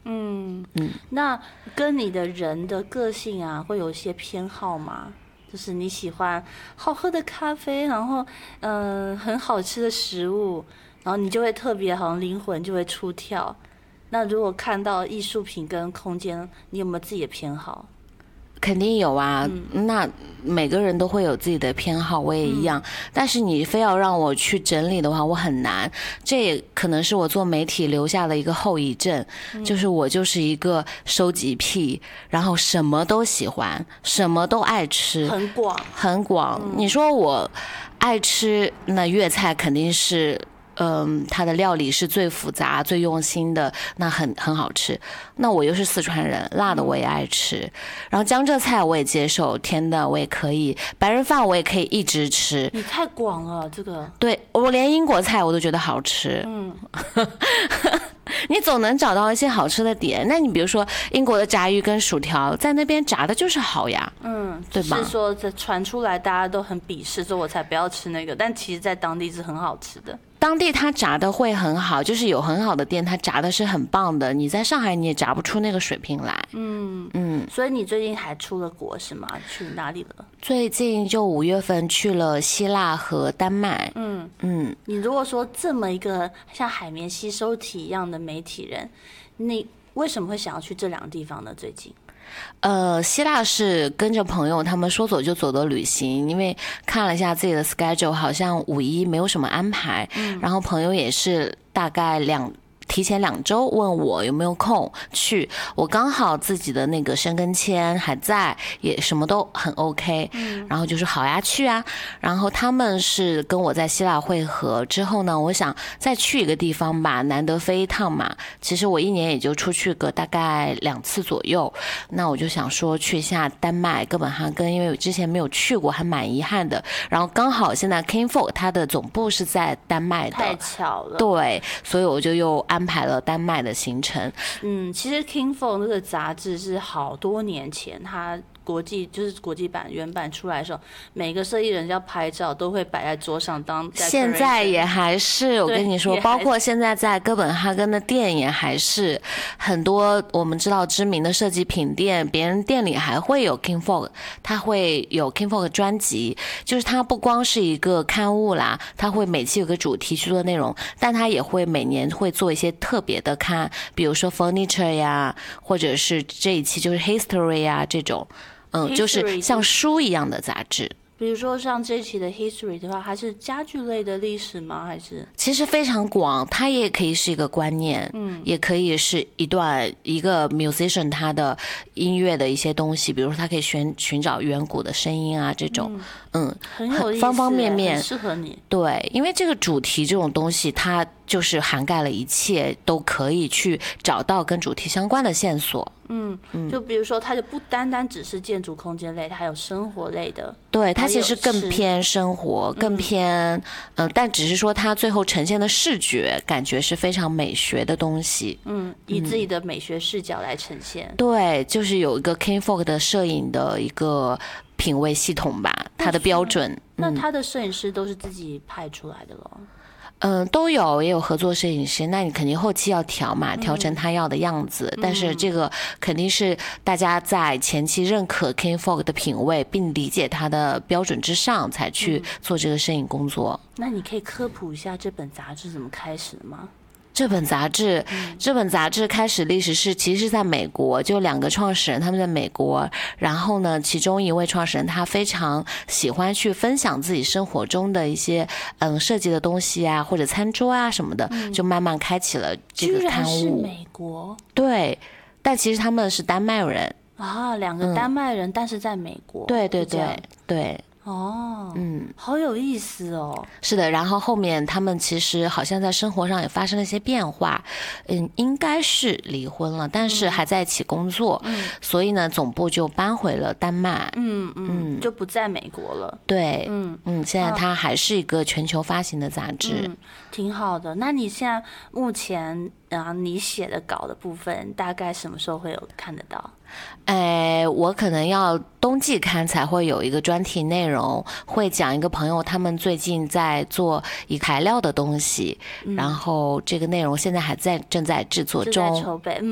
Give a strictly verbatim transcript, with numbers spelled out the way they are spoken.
嗯嗯，那跟你的人的个性啊，会有一些偏好吗？就是你喜欢好喝的咖啡，然后嗯、呃、很好吃的食物，然后你就会特别好像灵魂就会出跳。那如果看到艺术品跟空间，你有没有自己的偏好？ 肯定有啊、嗯，那每个人都会有自己的偏好，我也一样、嗯、但是你非要让我去整理的话我很难，这也可能是我做媒体留下的一个后遗症、嗯、就是我就是一个收集癖，然后什么都喜欢，什么都爱吃， 很广很广、嗯、你说我爱吃，那粤菜肯定是嗯，它的料理是最复杂最用心的，那很很好吃。那我又是四川人，辣的我也爱吃，然后江浙菜我也接受，甜的我也可以，白人饭我也可以一直吃。 你太广了，这个。 对，我连英国菜我都觉得好吃。嗯，你总能找到一些好吃的点。那你比如说英国的炸鱼跟薯条，在那边炸的就是好呀。嗯，对吧？ 是说这传出来大家都很鄙视，说我才不要吃那个，但其实在当地是很好吃的。 当地它炸的会很好，就是有很好的店，它炸的是很棒的。你在上海你也炸不出那个水平来。嗯嗯。所以你最近还出了国是吗？去哪里了？ 最近就五月份去了希腊和丹麦。嗯嗯。你如果说这么一个像海绵吸收体一样的媒体人，你为什么会想要去这两个地方呢？最近？ 呃，希腊是跟着朋友他们说走就走的旅行，因为看了一下自己的 schedule， 好像五一没有什么安排，嗯、然后朋友也是大概两。提前两周问我有没有空去，我刚好自己的那个申根签还在，也什么都很 OK，嗯，然后就是好呀去啊，然后他们是跟我在希腊会合之后呢，我想再去一个地方吧，难得飞一趟嘛，其实我一年也就出去个大概两次左右，那我就想说去一下丹麦哥本哈根，因为我之前没有去过，还蛮遗憾的，然后刚好现在 King Folk 它的总部是在丹麦的， 太巧了， 对，所以我就又安排了丹麦的行程。 嗯，其实 King Folk 这个杂志是好多年前它国际就是国际版原版出来的时候，每个设计人要拍照都会摆在桌上当。 现在也还是，我跟你说，包括现在在哥本哈根的店也还是很多我们知道知名的设计品店，别人店里还会有 King Folk， 它会有 King Folk 专辑，就是它不光是一个刊物啦，它会每期有个主题去做内容，但它也会每年会做一些特别的刊，比如说 Furniture 呀，或者是这一期就是 History 呀这种。嗯，就是像书一样的杂志。 比如说像这一期的 History 的话，还是家具类的历史吗？还是其实非常广，它也可以是一个观念，嗯，也可以是一段一个 musician 他的音乐的一些东西，比如说他可以寻寻找远古的声音啊，这种，嗯，嗯很有意思， 方方面面很适合你。 对，因为这个主题这种东西，它就是涵盖了一切，都可以去找到跟主题相关的线索。 嗯，就比如说，它就不单单只是建筑空间类，它还有生活类的。 对，它其实更偏生活，更偏，嗯、呃，但只是说它最后呈现的视觉感觉是非常美学的东西。 嗯，以自己的美学视角来呈现。 嗯、对，就是有一个 King Folk 的摄影的一个品味系统吧，它的标准。 那他的摄影师都是自己派出来的咯？ 嗯，都有，也有合作摄影师，那你肯定后期要调嘛，调成他要的样子、嗯、但是这个肯定是大家在前期认可 King Folk 的品味并理解他的标准之上才去做这个摄影工作、嗯、 那你可以科普一下这本杂志怎么开始的吗？ 这本杂志，这本杂志开始历史是其实是在美国，就两个创始人他们在美国，然后呢，其中一位创始人他非常喜欢去分享自己生活中的一些嗯设计的东西啊，或者餐桌啊什么的，嗯、就慢慢开启了这个刊物。 居然是美国？ 对，但其实他们是丹麦人啊，两个丹麦人，嗯、但是在美国。 对对对对。 哦，嗯，好有意思哦。 是的，然后后面他们其实好像在生活上也发生了一些变化，嗯，应该是离婚了，但是还在一起工作，嗯，所以呢，总部就搬回了丹麦， 嗯嗯，就不在美国了。 对，嗯嗯，现在它还是一个全球发行的杂志， 嗯，挺好的。那你现在目前啊，你写的稿的部分，大概什么时候会有看得到？ 哎，我可能要冬季刊才会有一个专题内容，会讲一个朋友他们最近在做以材料的东西，嗯、然后这个内容现在还在正在制作中， 正在筹备。嗯